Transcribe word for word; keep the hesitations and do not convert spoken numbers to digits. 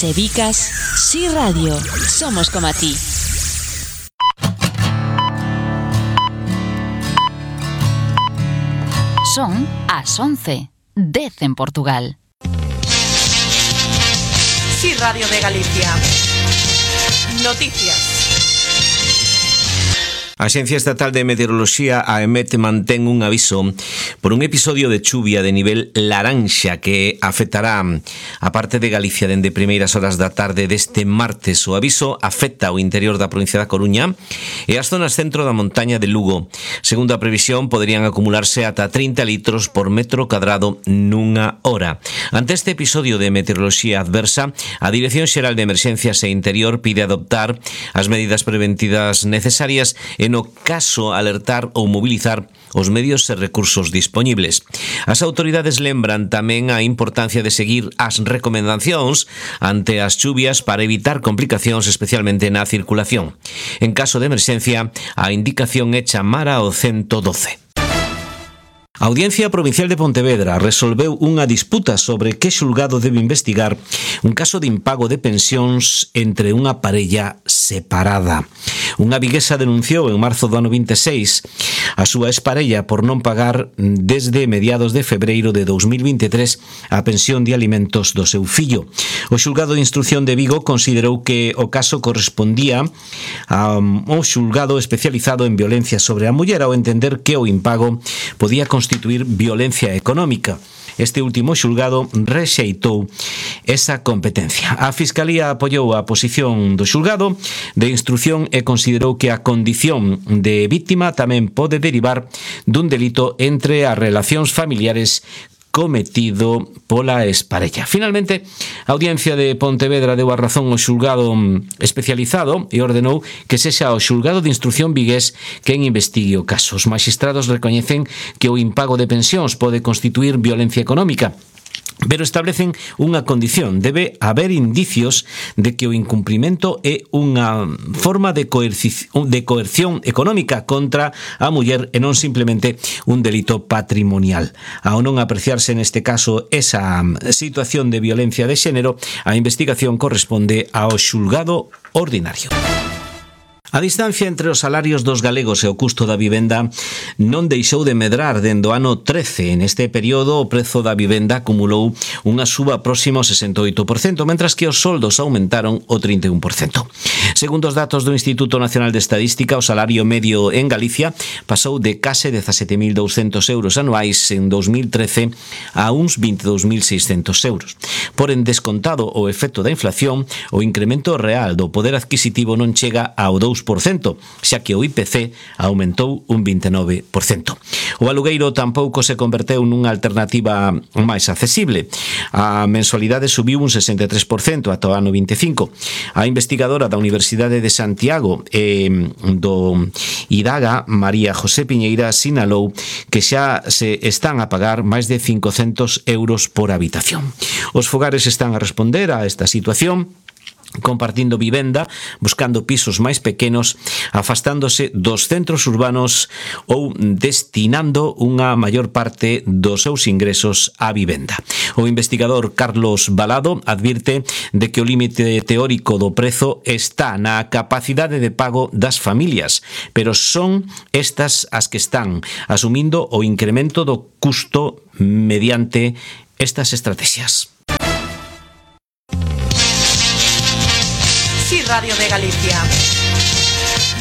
Se bicas, Si Radio. Somos como a ti. Son as once, dez en Portugal. Si Radio de Galicia. Noticias. A Axencia Estatal de Meteoroloxía, a EMET, mantén un aviso por un episodio de chuvia de nivel laranxa que afectará a parte de Galicia dende primeiras horas da tarde deste martes. O aviso afecta o interior da provincia da Coruña e as zonas centro da montaña de Lugo. Segundo a previsión, poderían acumularse ata trinta litros por metro cadrado nunha hora. Ante este episodio de meteoroloxía adversa, a Dirección Xeral de Emerxencias e Interior pide adoptar as medidas preventivas necesarias e no caso alertar ou mobilizar os medios e recursos dispoñibles. As autoridades lembran tamén a importancia de seguir as recomendacións ante as chuvias para evitar complicacións, especialmente na circulación. En caso de emerxencia, a indicación é chamar ao ciento doce. A Audiencia Provincial de Pontevedra resolveu unha disputa sobre que xulgado debe investigar un caso de impago de pensións entre unha parella separada. Unha viguesa denunciou en marzo do ano vinte e seis a súa exparella por non pagar desde mediados de febreiro de dous mil vinte e tres a pensión de alimentos do seu fillo. O xulgado de instrución de Vigo considerou que o caso correspondía a un xulgado especializado en violencia sobre a muller ao entender que o impago podía constituir violencia económica. Este último xulgado rexeitou esa competencia. A Fiscalía apoiou a posición do xulgado de instrución e considerou que a condición de víctima tamén pode derivar dun delito entre as relacións familiares cometido pola exparella. Finalmente, a Audiencia de Pontevedra deu a razón ao xulgado especializado e ordenou que sexa o xulgado de instrución vigués quen investigue o caso. Os magistrados recoñecen que o impago de pensións pode constituir violencia económica, pero establecen unha condición: debe haber indicios de que o incumprimento é unha forma de, coerci- de coerción económica contra a muller e non simplemente un delito patrimonial. Ao non apreciarse neste caso esa situación de violencia de xénero, a investigación corresponde ao xulgado ordinario. A distancia entre os salarios dos galegos e o custo da vivenda non deixou de medrar dende o ano trece. Neste período, o prezo da vivenda acumulou unha suba próxima ao sesenta e oito por cento, mentras que os soldos aumentaron o trinta e un por cento. Segundo os datos do Instituto Nacional de Estadística, o salario medio en Galicia pasou de case dezasete mil douscentos euros anuais en dous mil trece a uns vinte e dous mil seiscentos euros. Por en descontado o efecto da inflación, o incremento real do poder adquisitivo non chega ao dous por cento, xa que o I P C aumentou un vinte e nove por cento. O alugueiro tampouco se converteu nunha alternativa máis accesible. A mensualidade subiu un sesenta e tres por cento ata o ano vinte e cinco. A investigadora da Universidade de Santiago e do IDAGA, María José Piñeira, sinalou que xa se están a pagar máis de cincocentos euros por habitación. Os fogares están a responder a esta situación compartindo vivenda, buscando pisos máis pequenos, afastándose dos centros urbanos ou destinando unha maior parte dos seus ingresos á vivenda. O investigador Carlos Balado advirte de que o límite teórico do prezo está na capacidade de pago das familias, pero son estas as que están asumindo o incremento do custo mediante estas estrategias. Si Radio de Galicia.